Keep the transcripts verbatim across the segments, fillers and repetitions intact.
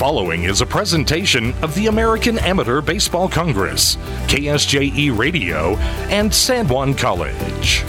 following is a presentation of the American Amateur Baseball Congress, K S J E Radio, and San Juan College.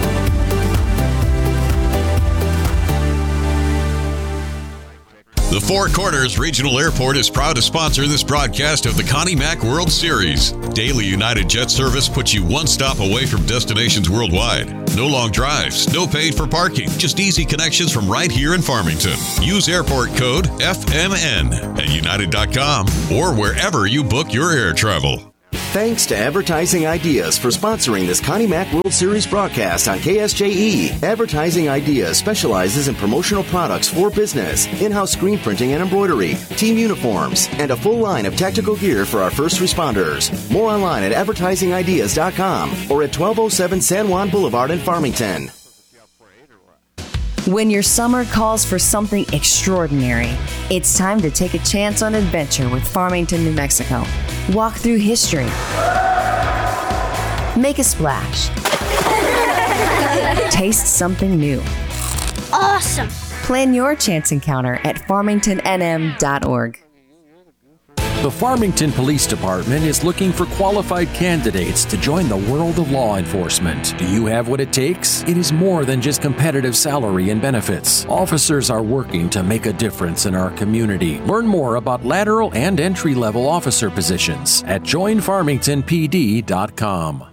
The Four Corners Regional Airport is proud to sponsor this broadcast of the Connie Mack World Series. Daily United Jet service puts you one stop away from destinations worldwide. No long drives, no paid for parking, just easy connections from right here in Farmington. Use airport code F M N at united dot com or wherever you book your air travel. Thanks to Advertising Ideas for sponsoring this Connie Mack World Series broadcast on K S J E. Advertising Ideas specializes in promotional products for business, in-house screen printing and embroidery, team uniforms, and a full line of tactical gear for our first responders. More online at advertising ideas dot com or at twelve oh seven San Juan Boulevard in Farmington. When your summer calls for something extraordinary, it's time to take a chance on adventure with Farmington, New Mexico. Walk through history. Make a splash. Taste something new. Awesome! Plan your chance encounter at farmington n m dot org. The Farmington Police Department is looking for qualified candidates to join the world of law enforcement. Do you have what it takes? It is more than just competitive salary and benefits. Officers are working to make a difference in our community. Learn more about lateral and entry-level officer positions at join farmington p d dot com.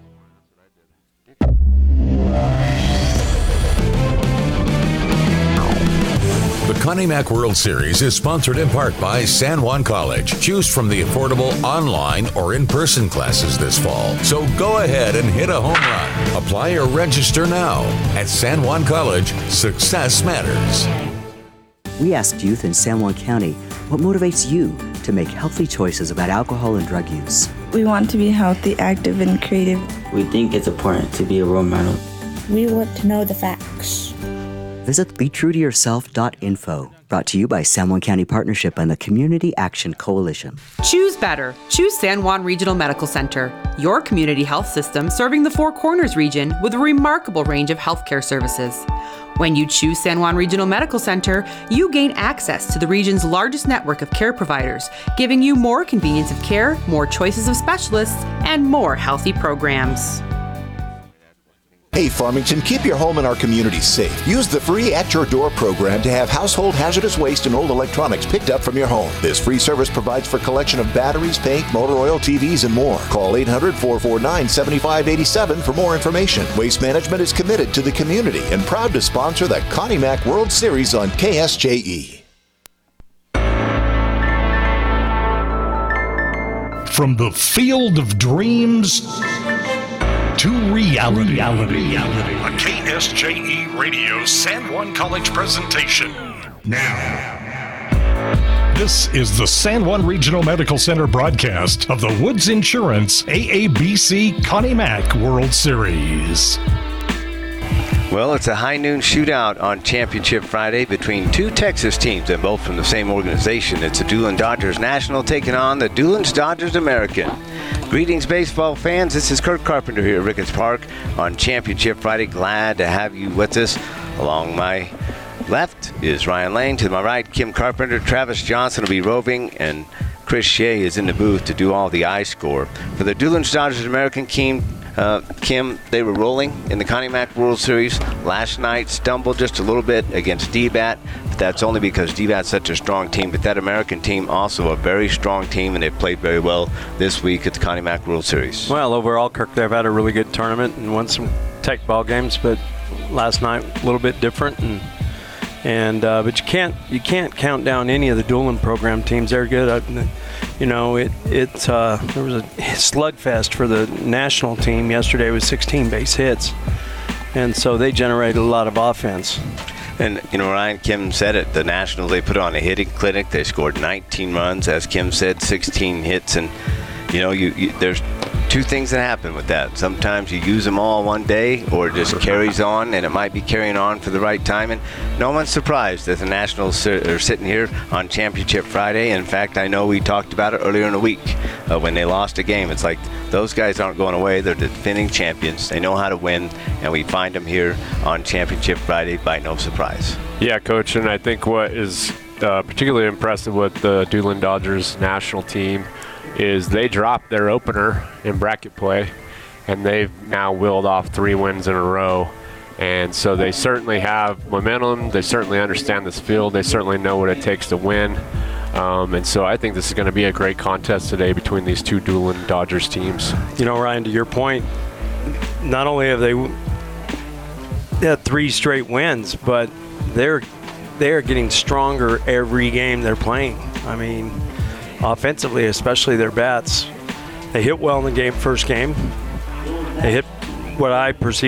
The Connie Mack World Series is sponsored in part by San Juan College. Choose from the affordable online or in-person classes this fall. So go ahead and hit a home run. Apply or register now. At San Juan College, success matters. We asked youth in San Juan County, what motivates you to make healthy choices about alcohol and drug use? We want to be healthy, active, and creative. We think it's important to be a role model. We want to know the facts. Visit be true to yourself dot info. Brought to you by San Juan County Partnership and the Community Action Coalition. Choose better. Choose San Juan Regional Medical Center, your community health system serving the Four Corners region with a remarkable range of healthcare services. When you choose San Juan Regional Medical Center, you gain access to the region's largest network of care providers, giving you more convenience of care, more choices of specialists, and more healthy programs. Hey Farmington, keep your home and our community safe. Use the free At Your Door program to have household hazardous waste and old electronics picked up from your home. This free service provides for collection of batteries, paint, motor oil, T Vs, and more. Call eight hundred, four four nine, seven five eight seven for more information. Waste Management is committed to the community and proud to sponsor the Connie Mack World Series on K S J E. From the field of dreams to reality. reality. A K S J E Radio San Juan College presentation. Now, this is the San Juan Regional Medical Center broadcast of the Woods Insurance A A B C Connie Mack World Series. Well, it's a high noon shootout on Championship Friday between two Texas teams, and both from the same organization. It's the Doolin Dodgers National taking on the Doolin Dodgers American. Greetings, baseball fans. This is Kurt Carpenter here at Ricketts Park on Championship Friday. Glad to have you with us. Along my left is Ryan Lane. To my right, Kim Carpenter. Travis Johnson will be roving, and Chris Shea is in the booth to do all the I score. For the Doolin Dodgers American team, Uh, Kim, they were rolling in the Connie Mack World Series last night, stumbled just a little bit against D BAT, but that's only because D BAT's such a strong team. But that American team, also a very strong team, and they've played very well this week at the Connie Mack World Series. Well, overall, Kirk, they've had a really good tournament and won some tech ball games, but last night a little bit different. And and uh, but you can't you can't count down any of the Doolin program teams. They're good. I, You know, it it uh, there was a slugfest for the national team yesterday with sixteen base hits, and so they generated a lot of offense. And, you know, Ryan, Kim said it, the Nationals, they put on a hitting clinic. They scored nineteen runs, as Kim said, sixteen hits. And, you know, you, you there's two things that happen with that. Sometimes you use them all one day, or it just carries on, and it might be carrying on for the right time. And no one's surprised that the Nationals are sitting here on Championship Friday. In fact, I know we talked about it earlier in the week uh, when they lost a game. It's like those guys aren't going away. They're the defending champions. They know how to win, and we find them here on Championship Friday by no surprise. Yeah, Coach, and I think what is uh, particularly impressive with the Doolin Dodgers national team is they dropped their opener in bracket play, and they've now willed off three wins in a row. And so they certainly have momentum. They certainly understand this field. They certainly know what it takes to win. Um, and so I think this is going to be a great contest today between these two Doolin Dodgers teams. You know, Ryan, to your point, not only have they had three straight wins, but they're they're getting stronger every game they're playing. I mean, offensively, especially their bats. They hit well in the game, first game. They hit what I perceive